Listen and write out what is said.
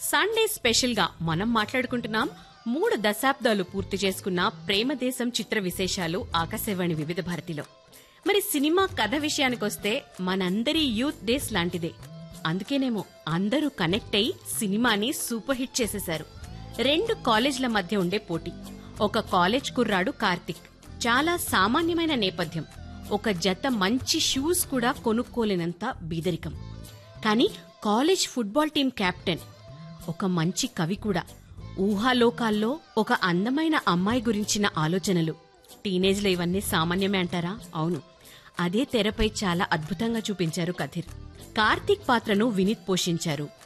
Sunday special గా మనం మాట్లాడుకుంటున్నాం 3 దశాబ్దాలు పూర్తి చేసుకున్న ప్రేమదేశం చిత్ర విశేషాలు ఆకాశవాణి వివిధ భారతిలో. మరి సినిమా కథ విషయానికొస్తే మనందరి యూత్ డేస్ లాంటిదే. అందుకేనేమో అందరూ కనెక్ట్ అయి సినిమాని సూపర్ హిట్ చేసేశారు. 2 కాలేజ్ల మధ్య ఉండే పోటీ. ఒక కాలేజ్ కుర్రాడు కార్తిక్, చాలా సామాన్యమైన నేపథ్యం, ఒక జత మంచి షూస్ కూడా కొనుక్కోలేనంత బీదరికం. కానీ కాలేజ్ ఫుట్బాల్ టీం కెప్టెన్, ఒక మంచి కవి కూడా. ఊహాలోకాల్లో ఒక అందమైన అమ్మాయి గురించిన ఆలోచనలు. టీనేజ్లో ఇవన్నీ సామాన్యమే అంటారా? అవును. అదే తెరపై చాలా అద్భుతంగా చూపించారు కథీర్. కార్తీక్ పాత్రను వినీత్ పోషించారు.